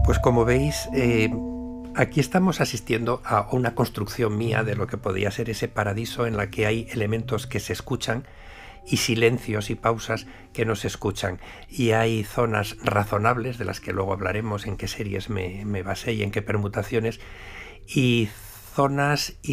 Pues como veis, aquí estamos asistiendo a una construcción mía de lo que podría ser ese paradiso en la que hay elementos que se escuchan y silencios y pausas que no se escuchan. Y hay zonas razonables, de las que luego hablaremos, en qué series me basé y en qué permutaciones, y zonas